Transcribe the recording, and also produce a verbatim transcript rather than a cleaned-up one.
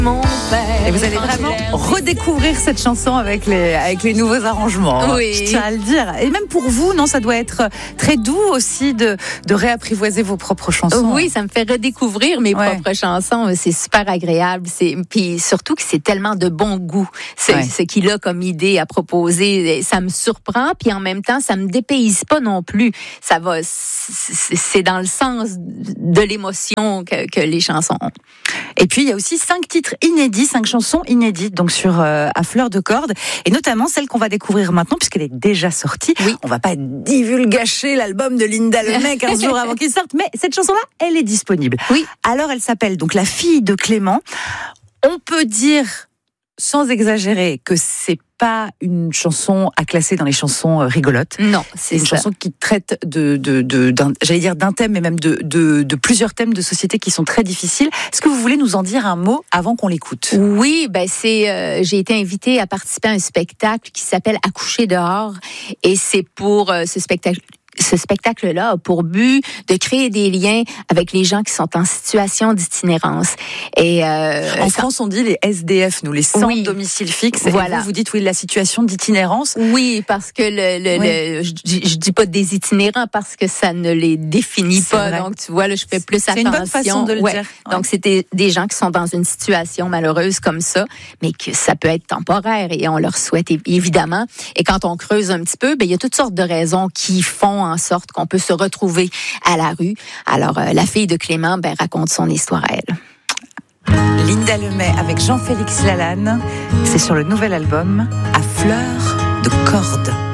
Mon père. Et vous allez vraiment redécouvrir cette chanson avec les, avec les nouveaux arrangements. Oui. Je tiens à le dire. Et même pour vous, non, ça doit être très doux aussi de, de réapprivoiser vos propres chansons. Oui, ça me fait redécouvrir mes Ouais. propres chansons. C'est super agréable. C'est, puis surtout que c'est tellement de bon goût. C'est, Ouais. ce qu'il a comme idée à proposer. Ça me surprend, puis en même temps, ça me dépayse pas non plus. Ça va, c'est, c'est dans le sens de l'émotion que, que les chansons ont. Et puis, il y a aussi cinq titres inédits, cinq chansons inédites, donc sur euh, à fleur de corde, et notamment celle qu'on va découvrir maintenant, puisqu'elle est déjà sortie. Oui. On va pas divulgacher l'album de Linda Lemay quinze jours avant qu'il sorte, mais cette chanson-là, elle est disponible. Oui. Alors, elle s'appelle donc La fille de Clément. On peut dire, sans exagérer, que c'est pas une chanson à classer dans les chansons euh, rigolotes. Non, C'est c'est une ça. chanson qui traite de, de, de d'un, j'allais dire d'un thème, mais même de, de, de plusieurs thèmes de société qui sont très difficiles. Est-ce que vous voulez nous en dire un mot avant qu'on l'écoute ? Oui, ben c'est. Euh, j'ai été invitée à participer à un spectacle qui s'appelle Accoucher dehors, et c'est pour euh, ce spectacle. Ce spectacle-là a pour but de créer des liens avec les gens qui sont en situation d'itinérance. Et euh, En quand- France, on dit les S D F, nous, les sans Oui. domicile fixe. Voilà. Et vous, vous dites, oui, la situation d'itinérance. Oui, parce que le, le, Oui. le je, dis- je dis pas des itinérants parce que ça ne les définit C'est pas. vrai. Donc tu vois là, je fais plus C'est attention. une bonne façon de le Ouais. dire. Ouais. Donc c'était des gens qui sont dans une situation malheureuse comme ça, mais que ça peut être temporaire et on leur souhaite év- évidemment. Et quand on creuse un petit peu, ben il y a toutes sortes de raisons qui font en sorte qu'on peut se retrouver à la rue. Alors euh, la fille de Clément ben raconte son histoire à elle. Linda Lemay avec Jean-Félix Lalanne. C'est sur le nouvel album À fleur de corde.